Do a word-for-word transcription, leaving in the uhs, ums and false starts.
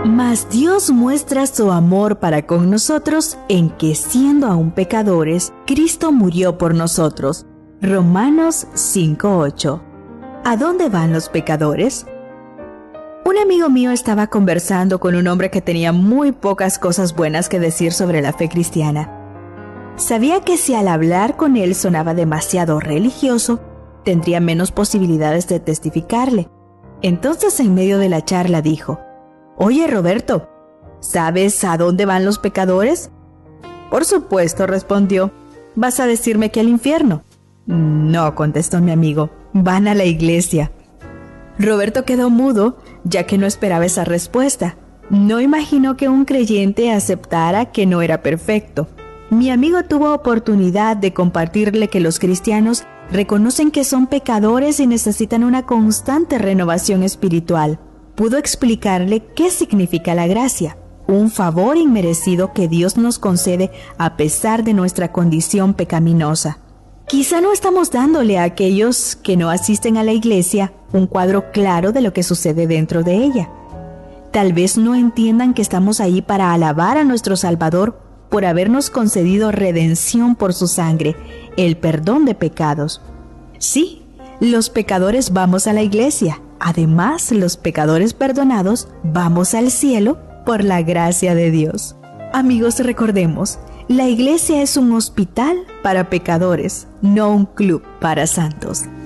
Mas Dios muestra su amor para con nosotros en que, siendo aún pecadores, Cristo murió por nosotros. Romanos cinco ocho. ¿A dónde van los pecadores? Un amigo mío estaba conversando con un hombre que tenía muy pocas cosas buenas que decir sobre la fe cristiana. Sabía que si al hablar con él sonaba demasiado religioso, tendría menos posibilidades de testificarle. Entonces, en medio de la charla dijo: «Oye, Roberto, ¿sabes a dónde van los pecadores?» «Por supuesto», respondió. «¿Vas a decirme que al infierno?» «No», contestó mi amigo, «van a la iglesia». Roberto quedó mudo, ya que no esperaba esa respuesta. No imaginó que un creyente aceptara que no era perfecto. Mi amigo tuvo oportunidad de compartirle que los cristianos reconocen que son pecadores y necesitan una constante renovación espiritual. Pudo explicarle qué significa la gracia, un favor inmerecido que Dios nos concede a pesar de nuestra condición pecaminosa. Quizá no estamos dándole a aquellos que no asisten a la iglesia un cuadro claro de lo que sucede dentro de ella. Tal vez no entiendan que estamos ahí para alabar a nuestro Salvador por habernos concedido redención por su sangre, el perdón de pecados. Sí, los pecadores vamos a la iglesia. Además, los pecadores perdonados vamos al cielo por la gracia de Dios. Amigos, recordemos, la iglesia es un hospital para pecadores, no un club para santos.